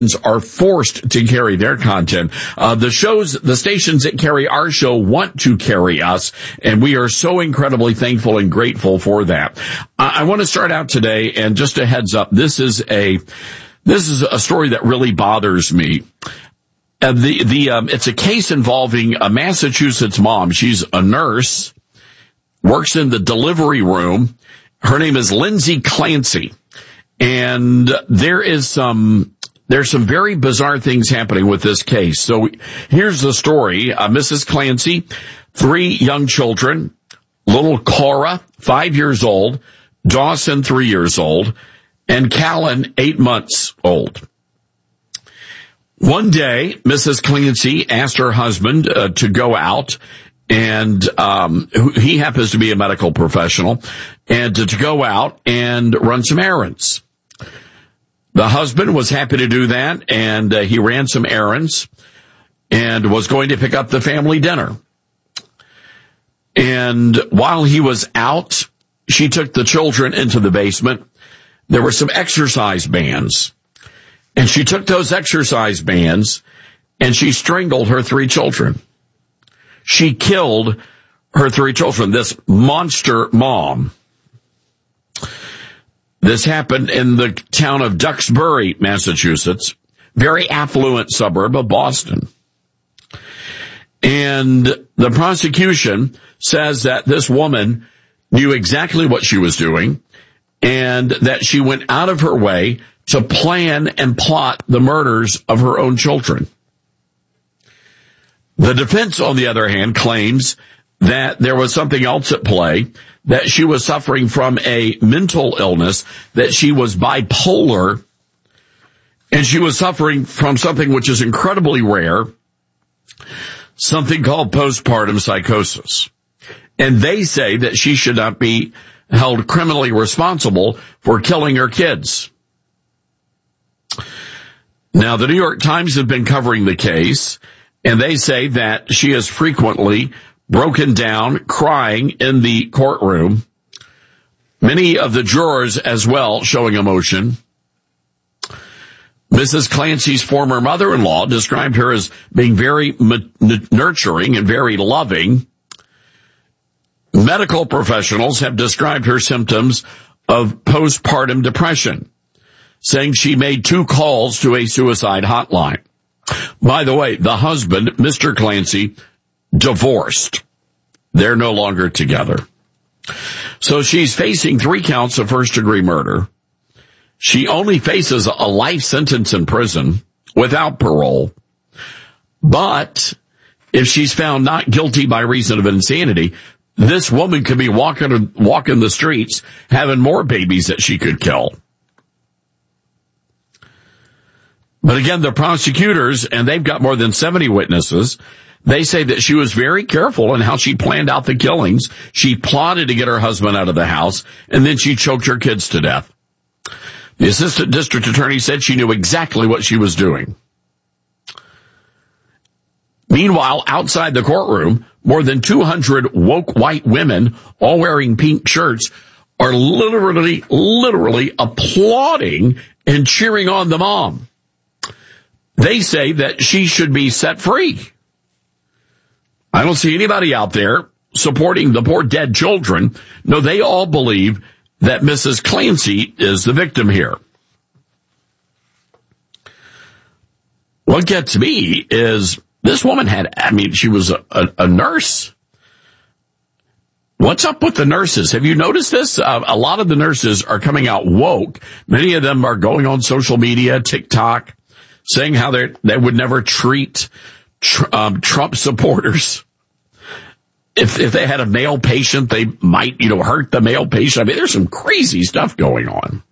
are forced to carry their content. The stations that carry our show want to carry us, and we are so incredibly thankful and grateful for that. I want to start out today, and just a heads up, this is a story that really bothers me. It's a case involving a Massachusetts mom. She's a nurse, works in the delivery room. Her name is Lindsay Clancy, and there's some very bizarre things happening with this case. So here's the story. Mrs. Clancy, 3 young children, little Cora, 5 years old, Dawson, 3 years old, and Callan, 8 months old. One day, Mrs. Clancy asked her husband to go out, and he happens to be a medical professional, and to go out and run some errands. The husband was happy to do that, and he ran some errands and was going to pick up the family dinner. And while he was out, she took the children into the basement. There were some exercise bands, and she took those exercise bands and she strangled her 3 children. She killed her 3 children, this monster mom. This happened in the town of Duxbury, Massachusetts, very affluent suburb of Boston. And the prosecution says that this woman knew exactly what she was doing and that she went out of her way to plan and plot the murders of her own children. The defense, on the other hand, claims that there was something else at play, that she was suffering from a mental illness, that she was bipolar, and she was suffering from something which is incredibly rare, something called postpartum psychosis. And they say that she should not be held criminally responsible for killing her kids. Now, the New York Times have been covering the case, and they say that she has frequently broken down, crying in the courtroom. Many of the jurors as well showing emotion. Mrs. Clancy's former mother-in-law described her as being very nurturing and very loving. Medical professionals have described her symptoms of postpartum depression, saying she made 2 calls to a suicide hotline. By the way, the husband, Mr. Clancy, divorced. They're no longer together. So she's facing 3 counts of first-degree murder. She only faces a life sentence in prison without parole. But if she's found not guilty by reason of insanity, this woman could be walking the streets having more babies that she could kill. But again, the prosecutors, and they've got more than 70 witnesses, they say that she was very careful in how she planned out the killings. She plotted to get her husband out of the house, and then she choked her kids to death. The assistant district attorney said she knew exactly what she was doing. Meanwhile, outside the courtroom, more than 200 woke white women, all wearing pink shirts, are literally applauding and cheering on the mom. They say that she should be set free. I don't see anybody out there supporting the poor dead children. No, they all believe that Mrs. Clancy is the victim here. What gets me is this woman she was a nurse. What's up with the nurses? Have you noticed this? A lot of the nurses are coming out woke. Many of them are going on social media, TikTok, saying how they would never treat Trump supporters. If they had a male patient, they might, hurt the male patient. I mean, there's some crazy stuff going on.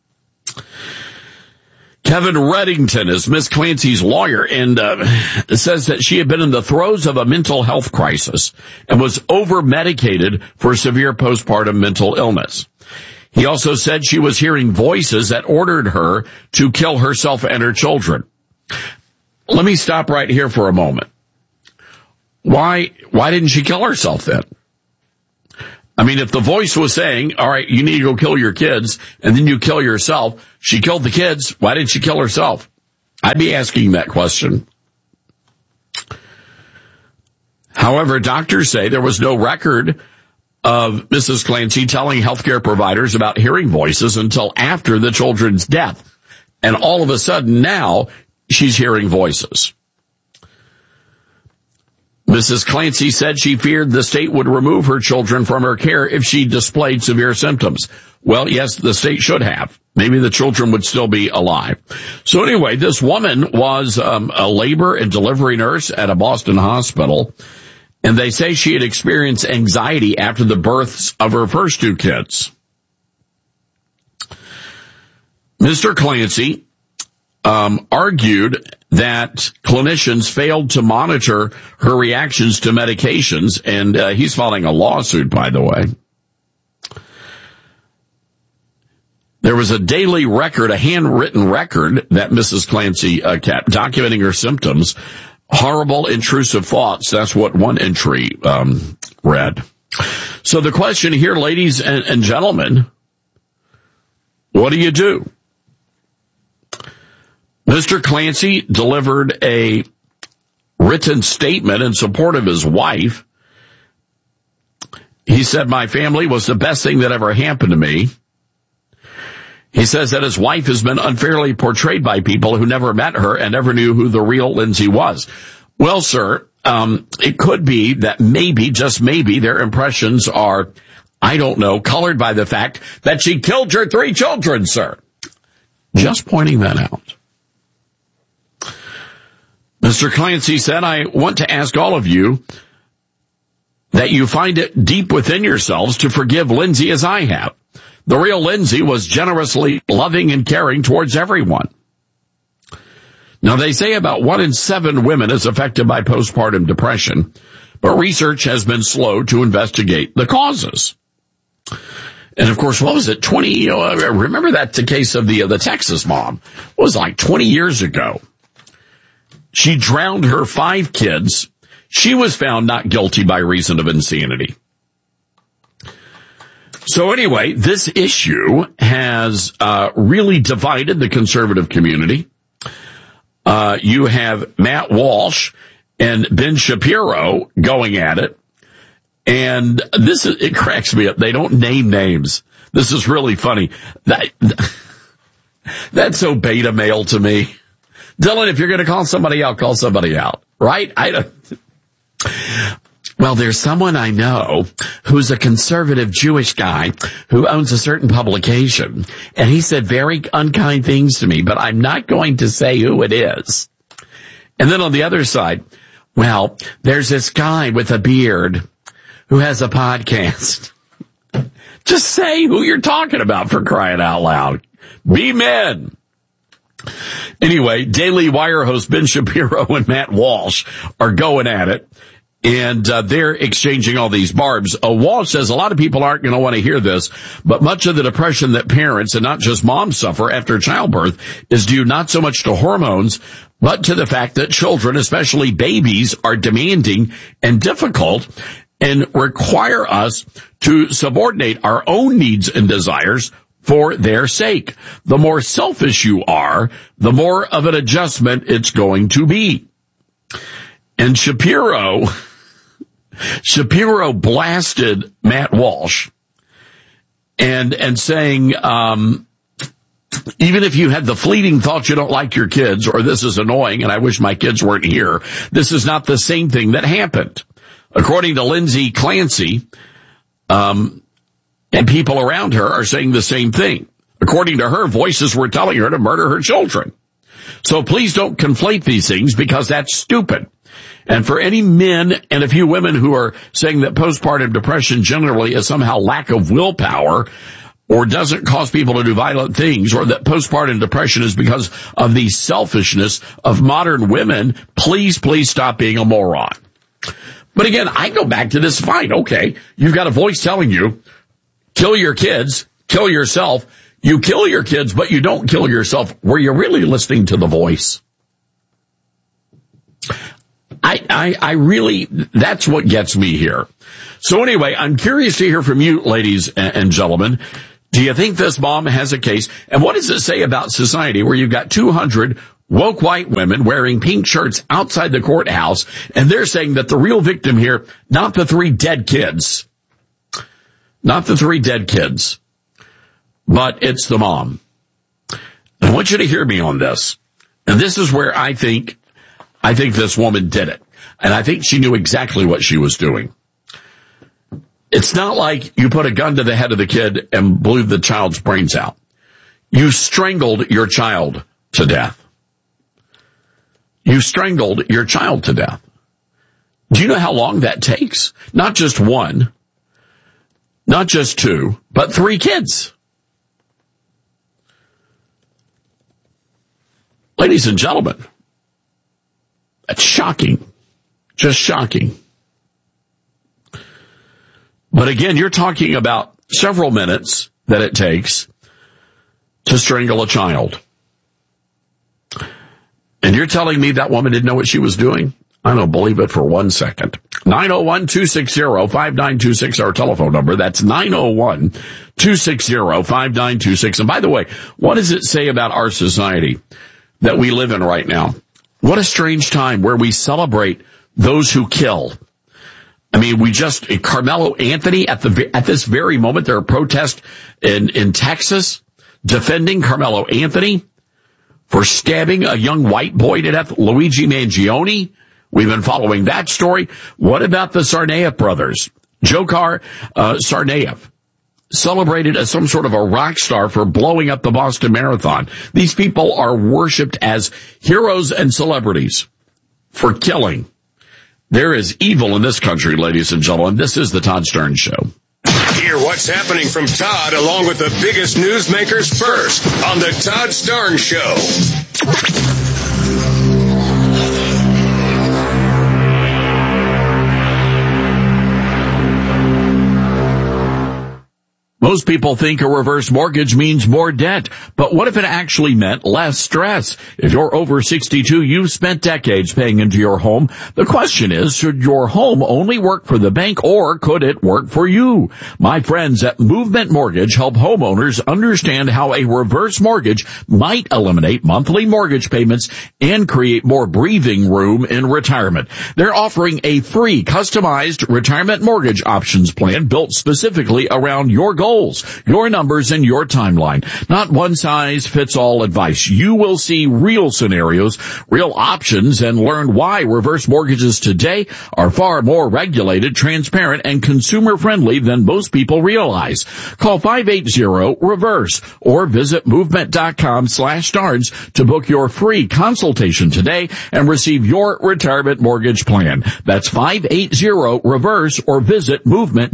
Kevin Reddington is Miss Clancy's lawyer and says that she had been in the throes of a mental health crisis and was over-medicated for severe postpartum mental illness. He also said she was hearing voices that ordered her to kill herself and her children. Let me stop right here for a moment. Why didn't she kill herself then? I mean, if the voice was saying, all right, you need to go kill your kids, and then you kill yourself, she killed the kids, why didn't she kill herself? I'd be asking that question. However, doctors say there was no record of Mrs. Clancy telling healthcare providers about hearing voices until after the children's death. And all of a sudden now, she's hearing voices. Mrs. Clancy said she feared the state would remove her children from her care if she displayed severe symptoms. Well, yes, the state should have. Maybe the children would still be alive. So anyway, this woman was a labor and delivery nurse at a Boston hospital, and they say she had experienced anxiety after the births of her first two kids. Mr. Clancy argued that clinicians failed to monitor her reactions to medications, and he's filing a lawsuit, by the way. There was a daily record, a handwritten record that Mrs. Clancy kept documenting her symptoms. Horrible, intrusive thoughts. That's what one entry read. So the question here, ladies and gentlemen, what do you do? Mr. Clancy delivered a written statement in support of his wife. He said, "My family was the best thing that ever happened to me." He says that his wife has been unfairly portrayed by people who never met her and never knew who the real Lindsay was. Well, sir, it could be that maybe, just maybe, their impressions are, I don't know, colored by the fact that she killed your 3 children, sir. Just pointing that out. Mr. Clancy said, "I want to ask all of you that you find it deep within yourselves to forgive Lindsay as I have. The real Lindsay was generously loving and caring towards everyone." Now, they say about 1 in 7 women is affected by postpartum depression, but research has been slow to investigate the causes. And of course, what was it? Remember that the case of the Texas mom? It was like 20 years ago. She drowned her 5 kids. She was found not guilty by reason of insanity. So anyway, this issue has really divided the conservative community. You have Matt Walsh and Ben Shapiro going at it. And it cracks me up. They don't name names. This is really funny. That's so beta male to me. Dylan, if you're going to call somebody out, call somebody out, right? Well, there's someone I know who's a conservative Jewish guy who owns a certain publication, and he said very unkind things to me, but I'm not going to say who it is. And then on the other side, well, there's this guy with a beard who has a podcast. Just say who you're talking about, for crying out loud. Be men. Anyway, Daily Wire host Ben Shapiro and Matt Walsh are going at it. And they're exchanging all these barbs. Walsh says a lot of people aren't going to want to hear this, but much of the depression that parents, and not just moms, suffer after childbirth is due not so much to hormones, but to the fact that children, especially babies, are demanding and difficult and require us to subordinate our own needs and desires for their sake. The more selfish you are, the more of an adjustment it's going to be. And Shapiro blasted Matt Walsh and saying, even if you had the fleeting thought you don't like your kids, or this is annoying and I wish my kids weren't here, this is not the same thing that happened. According to Lindsay Clancy, and people around her are saying the same thing. According to her, voices were telling her to murder her children. So please don't conflate these things, because that's stupid. And for any men and a few women who are saying that postpartum depression generally is somehow lack of willpower or doesn't cause people to do violent things, or that postpartum depression is because of the selfishness of modern women, please stop being a moron. But again, I go back to this fight. Okay, you've got a voice telling you, kill your kids, kill yourself. You kill your kids, but you don't kill yourself. Were you really listening to the voice? I really, that's what gets me here. So anyway, I'm curious to hear from you, ladies and gentlemen. Do you think this mom has a case? And what does it say about society where you've got 200 woke white women wearing pink shirts outside the courthouse, and they're saying that the real victim here, not the 3 dead kids, but it's the mom. I want you to hear me on this. And this is where I think this woman did it. And I think she knew exactly what she was doing. It's not like you put a gun to the head of the kid and blew the child's brains out. You strangled your child to death. You strangled your child to death. Do you know how long that takes? Not just 1, not just 2, but 3 kids. Ladies and gentlemen, that's shocking. Just shocking. But again, you're talking about several minutes that it takes to strangle a child. And you're telling me that woman didn't know what she was doing? I don't believe it for 1 second. 901-260-5926, our telephone number. That's 901-260-5926. And by the way, what does it say about our society that we live in right now? What a strange time where we celebrate those who kill. I mean, Carmelo Anthony, at this very moment, there are protests in Texas defending Carmelo Anthony for stabbing a young white boy to death. Luigi Mangione, we've been following that story. What about the Tsarnaev brothers? Dzhokhar Tsarnaev, celebrated as some sort of a rock star for blowing up the Boston Marathon. These people are worshipped as heroes and celebrities for killing. There is evil in this country, ladies and gentlemen. This is the Todd Stern Show. Hear what's happening from Todd along with the biggest newsmakers first on the Todd Stern Show. Most people think a reverse mortgage means more debt, but what if it actually meant less stress? If you're over 62, you've spent decades paying into your home. The question is, should your home only work for the bank or could it work for you? My friends at Movement Mortgage help homeowners understand how a reverse mortgage might eliminate monthly mortgage payments and create more breathing room in retirement. They're offering a free customized retirement mortgage options plan built specifically around your goals, your numbers, and your timeline. Not one size fits all advice. You will see real scenarios, real options, and learn why reverse mortgages today are far more regulated, transparent, and consumer friendly than most people realize. Call 580-REVERSE or visit movement.com/Starnes to book your free consultation today and receive your retirement mortgage plan. That's 580-REVERSE or visit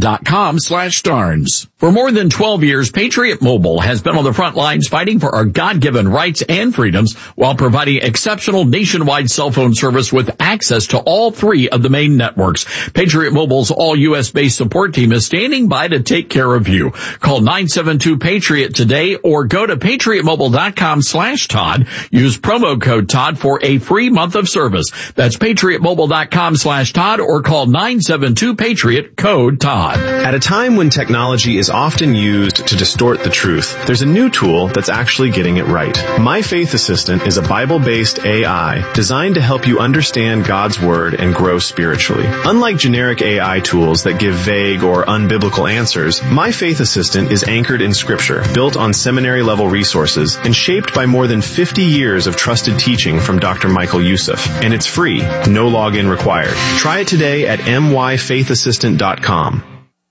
movement.com/Starnes. For more than 12 years, Patriot Mobile has been on the front lines fighting for our God-given rights and freedoms while providing exceptional nationwide cell phone service with access to all 3 of the main networks. Patriot Mobile's all-U.S.-based support team is standing by to take care of you. Call 972-PATRIOT today or go to patriotmobile.com/Todd. Use promo code Todd for a free month of service. That's patriotmobile.com/Todd or call 972-PATRIOT, code Todd. At a time when technology is often used to distort the truth, there's a new tool that's actually getting it right. My Faith Assistant is a Bible-based AI designed to help you understand God's Word and grow spiritually. Unlike generic AI tools that give vague or unbiblical answers, My Faith Assistant is anchored in Scripture, built on seminary-level resources, and shaped by more than 50 years of trusted teaching from Dr. Michael Youssef. And it's free, no login required. Try it today at myfaithassistant.com.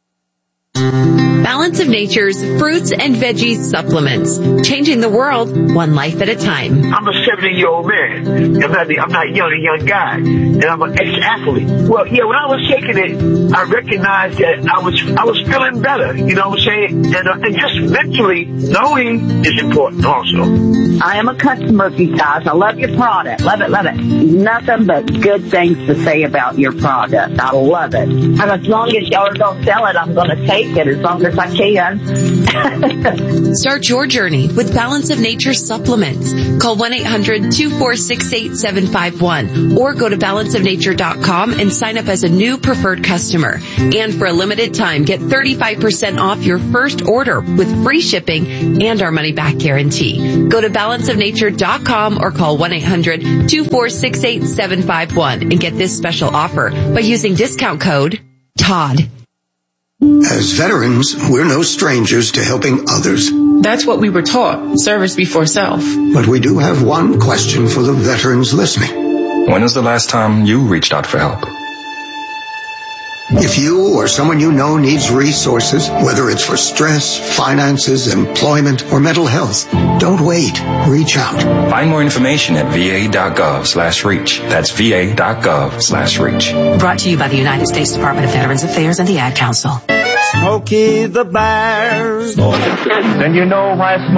Balance of Nature's fruits and veggies supplements, changing the world one life at a time. I'm a 70-year-old man. I'm not a young guy, and I'm an ex-athlete. Well, yeah, when I was taking it, I recognized that I was feeling better. You know what I'm saying? And just mentally knowing is important also. I am a customer of you guys. I love your product. Love it, love it. Nothing but good things to say about your product. I love it. And as long as y'all don't sell it, I'm going to take make it as long as I can. Start your journey with Balance of Nature supplements. Call 1-800-246-8751 or go to balanceofnature.com and sign up as a new preferred customer. And for a limited time, get 35% off your first order with free shipping and our money-back guarantee. Go to balanceofnature.com or call 1-800-246-8751 and get this special offer by using discount code TODD. As veterans, we're no strangers to helping others. That's what we were taught, service before self. But we do have one question for the veterans listening. When was the last time you reached out for help? If you or someone you know needs resources, whether it's for stress, finances, employment, or mental health, don't wait. Reach out. Find more information at va.gov/reach. That's va.gov/reach. Brought to you by the United States Department of Veterans Affairs and the Ad Council. Smokey the Bear. Then you know why